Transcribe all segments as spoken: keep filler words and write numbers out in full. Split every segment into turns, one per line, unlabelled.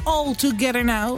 All Together Now.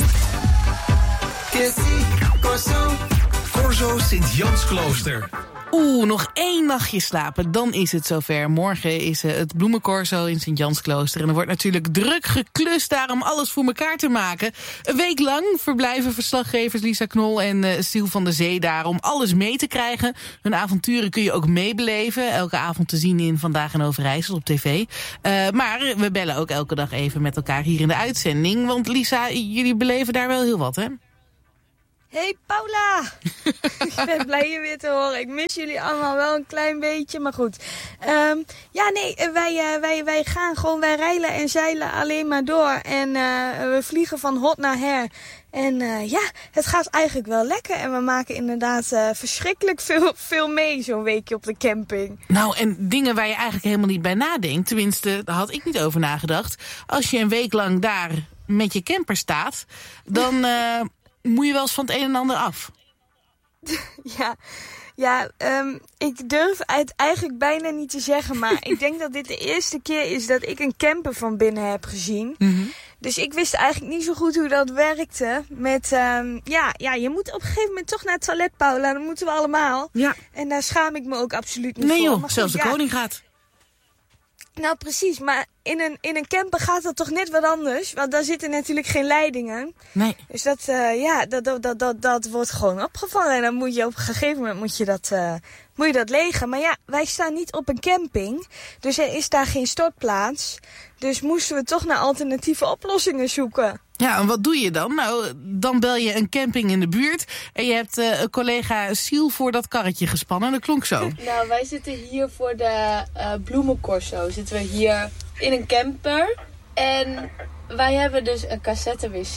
Corso Sint-Jansklooster.
Oeh, nog één nachtje slapen, dan is het zover. Morgen is uh, het bloemencorso in Sint-Jansklooster. En er wordt natuurlijk druk geklust daar om alles voor elkaar te maken. Een week lang verblijven verslaggevers Lisa Knol en uh, Siel van der Zee daar om alles mee te krijgen. Hun avonturen kun je ook meebeleven. Elke avond te zien in Vandaag in Overijssel op tv. Uh, maar we bellen ook elke dag even met elkaar hier in de uitzending. Want Lisa, jullie beleven daar wel heel wat, hè?
Hey Paula! Ik ben blij je weer te horen. Ik mis jullie allemaal wel een klein beetje, maar goed. Um, ja, nee, wij, uh, wij, wij gaan gewoon, wij reilen en zeilen alleen maar door. En uh, we vliegen van hot naar her. En uh, ja, het gaat eigenlijk wel lekker. En we maken inderdaad uh, verschrikkelijk veel, veel mee zo'n weekje op de camping.
Nou, en dingen waar je eigenlijk helemaal niet bij nadenkt. Tenminste, daar had ik niet over nagedacht. Als je een week lang daar met je camper staat, dan Uh, moet je wel eens van het een en ander af.
Ja, ja um, ik durf het eigenlijk bijna niet te zeggen. Maar ik denk dat dit de eerste keer is dat ik een camper van binnen heb gezien. Mm-hmm. Dus ik wist eigenlijk niet zo goed hoe dat werkte. Met, um, ja, ja, je moet op een gegeven moment toch naar het toilet, Paula. Dat moeten we allemaal. Ja. En daar schaam ik me ook absoluut niet
nee,
voor.
Nee joh,
maar goed,
zelfs de
ja.
koning gaat.
Nou precies, maar in een, in een camper gaat dat toch net wat anders. Want daar zitten natuurlijk geen leidingen. Nee. Dus dat, uh, ja, dat, dat, dat, dat, dat wordt gewoon opgevangen. En dan moet je op een gegeven moment moet je dat, uh, moet je dat legen. Maar ja, wij staan niet op een camping. Dus er is daar geen stortplaats. Dus moesten we toch naar alternatieve oplossingen zoeken.
Ja, en wat doe je dan? Nou, dan bel je een camping in de buurt. En je hebt uh, een collega Siel voor dat karretje gespannen. Dat klonk zo.
Nou, wij zitten hier voor de uh, bloemencorso. Zitten we hier in een camper. En wij hebben dus een cassette-wc.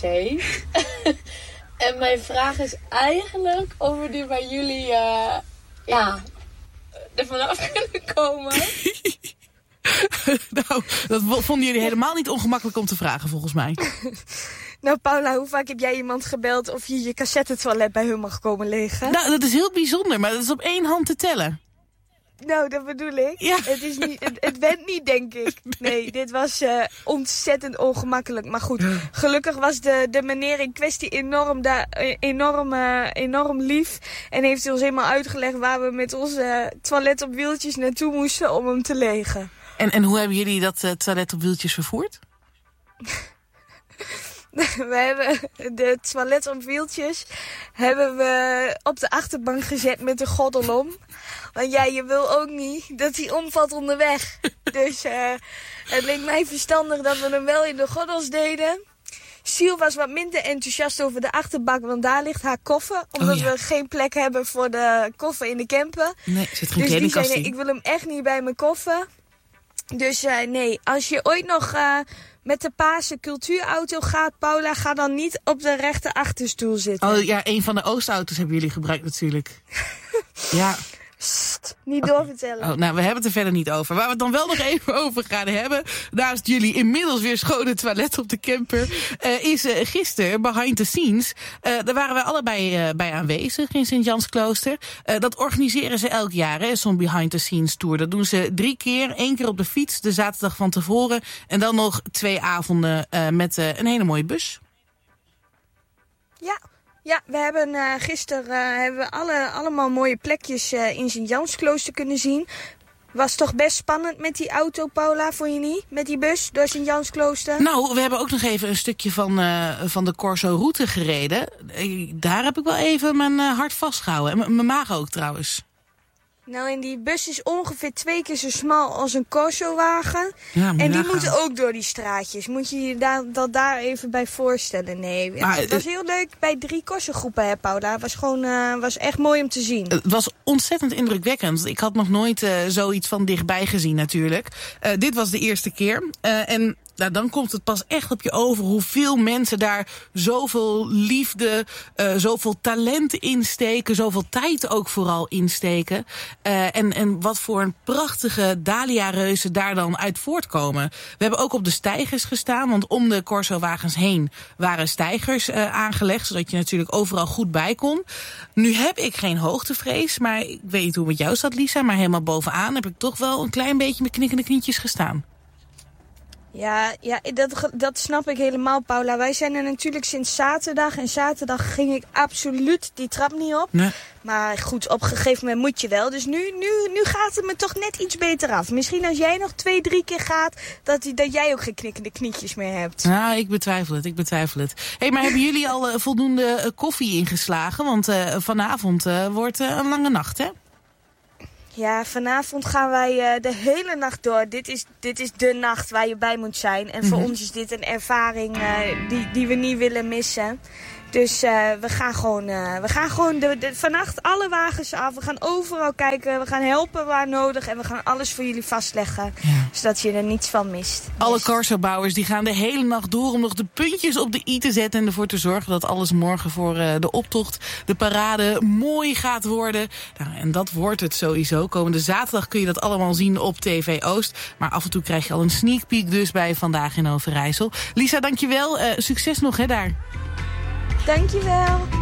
En mijn vraag is eigenlijk of we nu bij jullie uh, ja, er vanaf kunnen komen.
Nou, dat vonden jullie helemaal niet ongemakkelijk om te vragen, volgens mij.
Nou, Paula, hoe vaak heb jij iemand gebeld of je je cassettetoilet bij hun mag komen liggen?
Nou, dat is heel bijzonder, maar dat is op één hand te tellen.
Nou, dat bedoel ik. Ja. Het, is niet, het, het went niet, denk ik. Nee, dit was uh, ontzettend ongemakkelijk. Maar goed, gelukkig was de, de meneer in kwestie enorm, da, enorm, uh, enorm lief. En heeft hij ons helemaal uitgelegd waar we met onze uh, toilet op wieltjes naartoe moesten om hem te legen.
En, en hoe hebben jullie dat uh, toilet op wieltjes vervoerd?
We hebben de toilet op wieltjes hebben we op de achterbank gezet met de gordel om. Want ja, je wil ook niet dat hij omvalt onderweg. Dus uh, het leek mij verstandig dat we hem wel in de gordels deden. Siel was wat minder enthousiast over de achterbank, want daar ligt haar koffer. Omdat oh, ja. we geen plek hebben voor de koffer in de camper.
Nee, zit geen
dus die zei, nee,
in.
ik wil hem echt niet bij mijn koffer. Dus uh, nee, als je ooit nog uh, met de Paarse cultuurauto gaat, Paula, ga dan niet op de rechter achterstoel zitten.
Oh ja, een van de Oostauto's hebben jullie gebruikt natuurlijk. Ja.
Sst, niet doorvertellen.
Oh, nou, we hebben het er verder niet over. Waar we het dan wel nog even over gaan hebben, naast jullie inmiddels weer schone toilet op de camper, uh, is uh, gisteren, behind the scenes, uh, daar waren wij allebei uh, bij aanwezig in Sint-Jansklooster. Uh, dat organiseren ze elk jaar, hè, zo'n behind the scenes tour. Dat doen ze drie keer, één keer op de fiets, de zaterdag van tevoren, en dan nog twee avonden uh, met uh, een hele mooie bus.
Ja. Ja, we hebben uh, gisteren uh, hebben we alle, allemaal mooie plekjes uh, in Sint-Jansklooster kunnen zien. Was toch best spannend met die auto, Paula, vond je niet? Met die bus door Sint-Jansklooster?
Nou, we hebben ook nog even een stukje van, uh, van de Corso-route gereden. Daar heb ik wel even mijn uh, hart vastgehouden. En mijn maag ook trouwens.
Nou, en die bus is ongeveer twee keer zo smal als een Corso-wagen.
Ja,
en die moeten ook door die straatjes. Moet je je daar, dat daar even bij voorstellen? Nee, maar, het was heel leuk bij drie Corso-groepen, hè, Paula. Het was gewoon, uh, was echt mooi om te zien.
Het was ontzettend indrukwekkend. Ik had nog nooit uh, zoiets van dichtbij gezien natuurlijk. Uh, dit was de eerste keer. Uh, en nou, dan komt het pas echt op je over hoeveel mensen daar zoveel liefde, uh, zoveel talent insteken, zoveel tijd ook vooral insteken. Uh, en, en wat voor een prachtige dahlia-reuzen daar dan uit voortkomen. We hebben ook op de steigers gestaan, want om de Corso-wagens heen waren steigers uh, aangelegd, zodat je natuurlijk overal goed bij kon. Nu heb ik geen hoogtevrees, maar ik weet niet hoe het met jou staat, Lisa, maar helemaal bovenaan heb ik toch wel een klein beetje met knikkende knietjes gestaan.
Ja, ja dat, dat snap ik helemaal, Paula. Wij zijn er natuurlijk sinds zaterdag. En zaterdag ging ik absoluut die trap niet op.
Nee.
Maar goed, op een gegeven moment moet je wel. Dus nu, nu, nu gaat het me toch net iets beter af. Misschien als jij nog twee, drie keer gaat, dat, dat jij ook geen knikkende knietjes meer hebt.
Nou, ik betwijfel het, ik betwijfel het. Hé, hey, maar hebben jullie al uh, voldoende uh, koffie ingeslagen? Want uh, vanavond uh, wordt uh, een lange nacht, hè?
Ja, vanavond gaan wij uh, de hele nacht door. Dit is, dit is de nacht waar je bij moet zijn. En voor mm-hmm. ons is dit een ervaring uh, die, die we niet willen missen. Dus uh, we gaan gewoon, uh, we gaan gewoon de, de, vannacht alle wagens af. We gaan overal kijken. We gaan helpen waar nodig. En we gaan alles voor jullie vastleggen. Ja. Zodat je er niets van mist.
Alle Corso-bouwers die gaan de hele nacht door om nog de puntjes op de i te zetten. En ervoor te zorgen dat alles morgen voor uh, de optocht, de parade, mooi gaat worden. Nou, en dat wordt het sowieso. Komende zaterdag kun je dat allemaal zien op T V Oost. Maar af en toe krijg je al een sneak peek dus bij Vandaag in Overijssel. Lisa, dankjewel. Uh, succes nog hè daar.
Dankjewel.